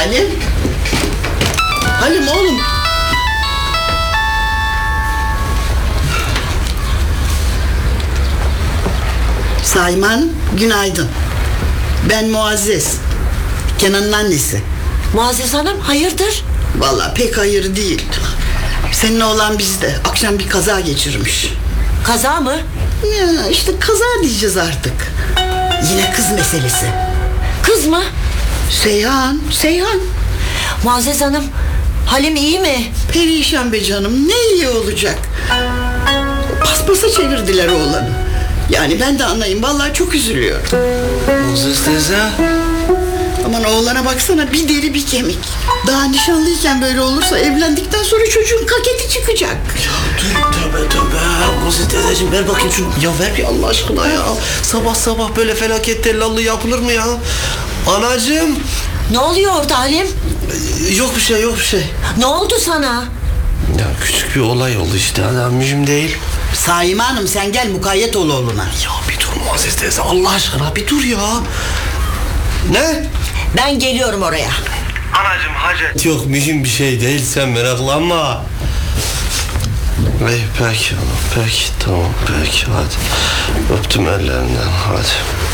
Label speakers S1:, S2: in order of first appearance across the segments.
S1: Halim. Halim oğlum. Saime Hanım, günaydın. Ben Muazzez. Kenan'ın annesi.
S2: Muazzez Hanım, hayırdır?
S1: Vallahi pek hayır değil. Senin oğlan bizde. Akşam bir kaza geçirmiş.
S2: Kaza mı?
S1: Ya işte kaza diyeceğiz artık. Yine kız meselesi.
S2: Kız mı?
S1: Seyhan.
S2: Muazzez Hanım, Halim iyi mi?
S1: Perişan be canım, ne iyi olacak. Paspasa çevirdiler oğlanı. Yani ben de anlayayım, vallahi çok üzülüyorum.
S3: Muazzez teyze.
S1: Aman oğlana baksana, bir deri bir kemik. Daha nişanlıyken böyle olursa evlendikten sonra çocuğun kaketi çıkacak.
S3: Tövbe. Muazzez teyzeciğim ver bakayım şunu. Ya ver bir Allah aşkına ya. Sabah sabah böyle felaket tellallığı yapılır mı ya? Anacığım.
S2: Ne oluyor orada Halim?
S3: Yok bir şey.
S2: Ne oldu sana?
S3: Ya küçük bir olay oldu işte. Mühim değil.
S1: Saime Hanım, sen gel mukayyet ol oğluna.
S3: Ya bir dur Muazzez teyze Allah aşkına bir dur ya. Ne?
S2: Ben geliyorum oraya.
S3: Anacığım hacet. Yok mühim bir şey değil sen meraklanma. Peki tamam peki hadi. Öptüm ellerinden hadi.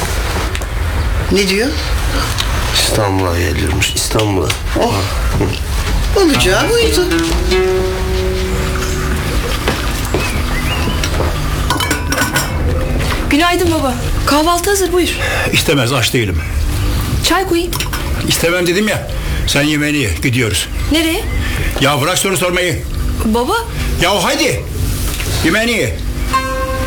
S1: Ne diyor?
S3: İstanbul'a geliyormuş İstanbul'a.
S1: Oh. Olacağı buydu.
S4: Günaydın baba. Kahvaltı hazır, buyur.
S5: İstemez, aç değilim.
S4: Çay koyayım.
S5: İstemem dedim ya. Sen yemeğini ye, gidiyoruz.
S4: Nereye?
S5: Ya bırak soru sormayı.
S4: Baba.
S5: Ya hadi. Yemeğini ye.